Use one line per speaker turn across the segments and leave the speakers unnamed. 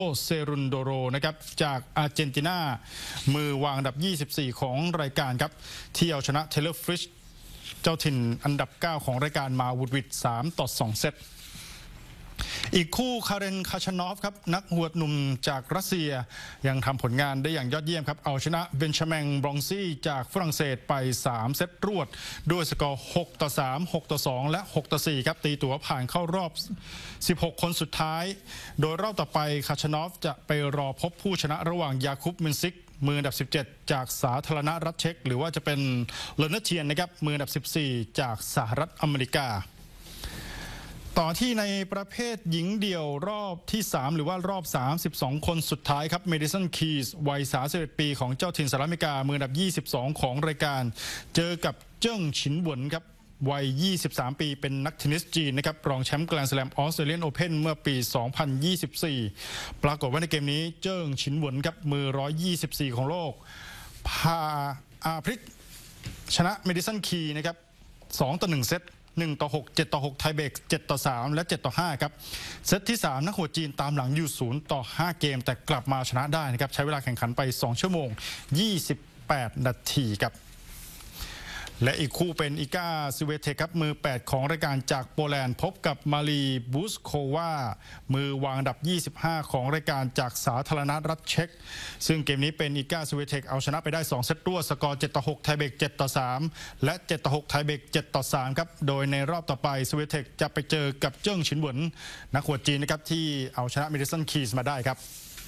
เซรุนโดโรนะครับจากอาร์เจนตินามือวางอันดับ24ของรายการครับที่เอาชนะเทเลอร์ฟริชเจ้าถิ่นอันดับ9ของรายการมาวุดวิด3-2 เซตอีกคู่คาเรนคาชานอฟครับนักหวดหนุ่มจากรัสเซียยังทำผลงานได้อย่างยอดเยี่ยมครับเอาชนะเบนชาแมงบรองซี่จากฝรั่งเศสไป3 เซตรวดด้วยสกอร์6-3 6-2 และ 6-4 ครับตีตั๋วผ่านเข้ารอบ16 คนสุดท้ายโดยรอบต่อไปคาชานอฟจะไปรอพบผู้ชนะระหว่างยาคุบมินซิกมืออันดับ17จากสาธารณรัฐเช็กหรือว่าจะเป็นเลเนเทียนนะครับมืออันดับ14จากสหรัฐอเมริกาต่อที่ในประเภทหญิงเดี่ยวรอบที่3หรือว่ารอบ32คนสุดท้ายครับเมดิสันคีสวัย31ปีของเจ้าถิ่นสหรัฐอเมริกามืออันดับ22ของรายการเจอกับเจิ้งฉินหวนครับวัย23ปีเป็นนักเทนนิสจีนนะครับรองแชมป์แกรนด์สแลมออสเตรเลียนโอเพ่นเมื่อปี2024ปรากฏว่าในเกมนี้เจิ้งฉินหวนครับมือ124ของโลกพาพลิกชนะเมดิสันคีนะครับ2-1 เซต1-6 7-6ไทยเบรก7-3และ7-5ครับเซตที่3นักหัวจีนตามหลังอยู่0-5เกมแต่กลับมาชนะได้นะครับใช้เวลาแข่งขันไป2 ชั่วโมง 28 นาทีครับและอีกคู่เป็นอิก้าซิเวเทคครับมือ8ของรายการจากโปแลนด์พบกับมารีบูสโความือวางอันดับ25ของรายการจากสาธารณรัฐเช็กซึ่งเกมนี้เป็นอิก้าซิเวเทคเอาชนะไปได้2 เซตรวดสกอร์7-6ไทยเบรก7-3และ7-6ไทยเบรก7-3ครับโดยในรอบต่อไปซิเวเทคจะไปเจอกับเจิ้งฉินหวนนักหัวจีนนะครับที่เอาชนะเมดิสันคีสมาได้ครับ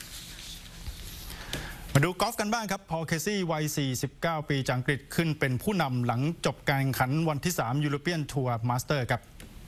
มาดูกอล์ฟกันบ้างครับพอลเคซี่วัย49ปีจากอังกฤษขึ้นเป็นผู้นำหลังจบการแข่งขันวันที่3ยูโรเปียนทัวร์มาสเตอร์ครับ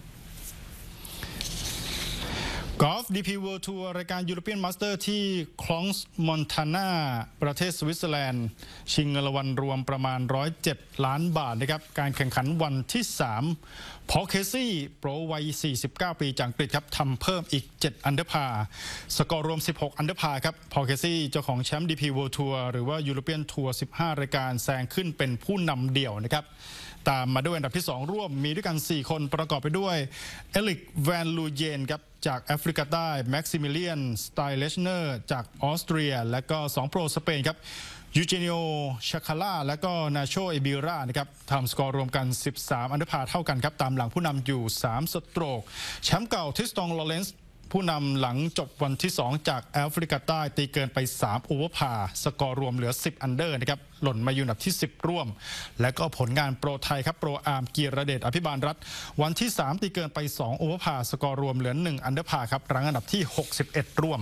กอล์ฟ DP World Tour รายการยูโรเปียนมาสเตอร์ที่คลองส์มอนทานาประเทศสวิตเซอร์แลนด์ชิงเงินรางวัลรวมประมาณ107 ล้านบาทนะครับการแข่งขันวันที่3พอลเคซี่โปรวัย49ปีจากอังกฤษครับทำเพิ่มอีก7 อันเดอร์พาร์สกอร์รวม16 อันเดอร์พาร์ครับพอลเคซี่เจ้าของแชมป์ DP World Tour หรือว่ายูโรเปียนทัวร์15 รายการแซงขึ้นเป็นผู้นำเดี่ยวนะครับตามมาด้วยอันดับที่2ร่วมมีด้วยกัน4คนประกอบไปด้วยเอลิกแวนลูเยนครับจากแอฟริกาใต้แม็กซิมิเลียนสไตเลชเนอร์จากออสเตรียและก็2โปรสเปนครับยูเจเนียชาคาร่าและก็นาโชเอบิรานะครับทำสกอร์รวมกัน13 อันเดอร์พาร์เท่ากันครับตามหลังผู้นำอยู่3 สโตรกแชมป์เก่าทิสตองลอเรนซ์ผู้นำหลังจบวันที่2จากแอฟริกาใต้ตีเกินไป3 โอเวอร์พาร์สกอร์รวมเหลือ10 อันเดอร์นะครับหล่นมาอยู่อันดับที่10ร่วมและก็ผลงานโปรไทยครับโปรอาร์มกีรเดชอภิบาลรัฐวันที่3ตีเกินไป2 โอเวอร์พาร์สกอร์รวมเหลือ1 อันเดอร์พาร์ครับรั้งอันดับที่61ร่วม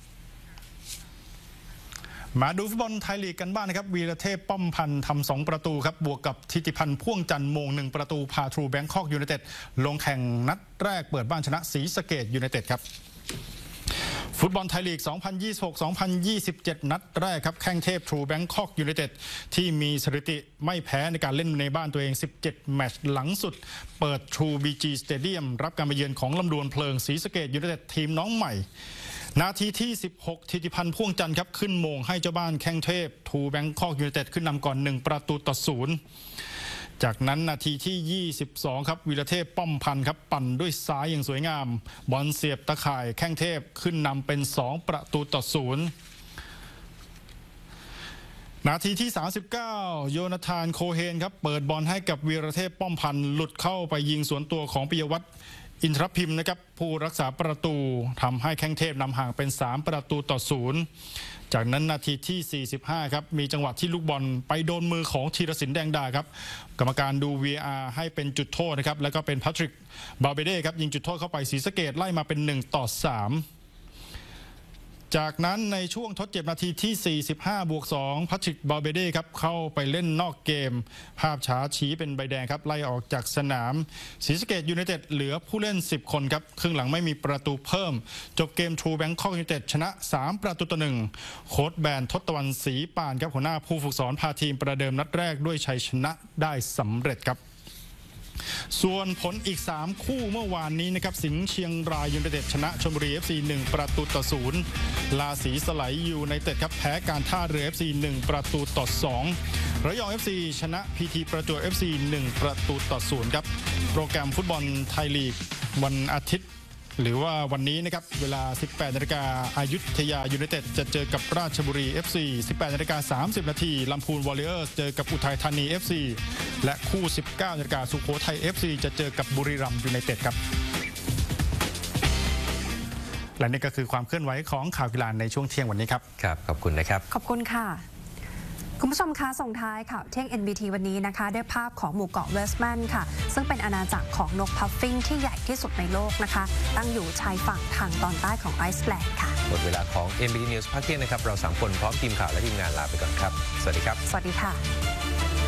มาดูฟุตบอลไทยลีกกันบ้างนะครับวีรเทพป้อมพันธ์ทำ2 ประตูครับบวกกับทิติพันธ์พ่วงจันทร์โมง1 ประตูพาทรูแบงคอกยูไนเต็ดลงแข่งนัดแรกเปิดบ้านชนะศรีสะเกษยูไนเต็ดครับฟุตบอลไทยลีก 2026-2027 นัดแรกครับแข้งเทพทรูแบงคอกยูไนเต็ดที่มีสถิติไม่แพ้ในการเล่นในบ้านตัวเอง17 แมตช์หลังสุดเปิดทรูบีจีสเตเดียมรับการมาเยือนของลำดวนเพลิงศรีสะเกษยูไนเต็ดทีมน้องใหม่นาทีที่16ทิติพันธ์พ่วงจันทร์ครับขึ้นโมงให้เจ้าบ้านแข้งเทพทูแบงคอกยูไนเต็ดขึ้นนำก่อน1-0จากนั้นนาทีที่22ครับวีรเทพป้อมพันธ์ครับปั่นด้วยซ้ายอย่างสวยงามบอลเสียบตะข่ายแข้งเทพขึ้นนำเป็น2-0นาทีที่39โยนาธานโคเฮนครับเปิดบอลให้กับวีรเทพป้อมพันธ์หลุดเข้าไปยิงสวนตัวของปิยวัฒน์อินทรพิมพ์นะครับผู้รักษาประตูทำให้แข้งเทพนำห่างเป็น3-0จากนั้นนาทีที่45ครับมีจังหวะที่ลูกบอลไปโดนมือของธีรศิลป์แดงดาครับกรรมการดู VAR ให้เป็นจุดโทษนะครับแล้วก็เป็นแพทริกบาเบเด้ครับยิงจุดโทษเข้าไปศรีสะเกษไล่มาเป็น1-3จากนั้นในช่วงทดเจ็บนาทีที่45+2แพทริกบาเบเด้ครับเข้าไปเล่นนอกเกมภาพช้าชี้เป็นใบแดงครับไล่ออกจากสนามศรีสะเกษยูไนเต็ดเหลือผู้เล่น10 คนครับครึ่งหลังไม่มีประตูเพิ่มจบเกมทรูแบงคอกยูไนเต็ดชนะ3-1โค้ชแบนทศตวรรณศรีปานครับหัวหน้าผู้ฝึกสอนพาทีมประเดิมนัดแรกด้วยชัยชนะได้สำเร็จครับส่วนผลอีก3คู่เมื่อวานนี้นะครับสิงห์เชียงรายยูไนเต็ดชนะชลบุรี FC 1-0ราศีสไลยูไนเต็ดครับแพ้การท่าเรือ FC 1-2ระยอง FC ชนะ PT ประจวบ FC 1-0ครับโปรแกรมฟุตบอลไทยลีกวันอาทิตย์หรือว่าวันนี้นะครับเวลา 18 นาฬิกาอยุธยายูไนเต็ดจะเจอกับราชบุรี FC 18 นาฬิกา 30 นาทีลำพูนวอริเออร์เจอกับอุทัยธานี FC และคู่ 19 นาฬิกาสุโขทัย FC จะเจอกับบุรีรัมย์ยูไนเต็ดครับและนี่ก็คือความเคลื่อนไหวของข่าวกีฬาในช่วงเที่ยงวันนี้ครับ
ครับขอบคุณนะครับ
ขอบคุณค่ะคุณผู้ชมคะส่งท้ายข่าวเที่ยง NBT วันนี้นะคะด้วยภาพของหมู่เกาะเวสต์แมนค่ะซึ่งเป็นอาณาจักรของนกพัฟฟิงที่ใหญ่ที่สุดในโลกนะคะตั้งอยู่ชายฝั่งทางตอนใต้ของไอซ์แลนด์ค่ะ
หมดเวลาของ NBT News ภาคเที่ยงนะครับเรา3 คนพร้อมทีมข่าวและทีมงานลาไปก่อนครับสวัสดีครับ
สวัสดีค่ะ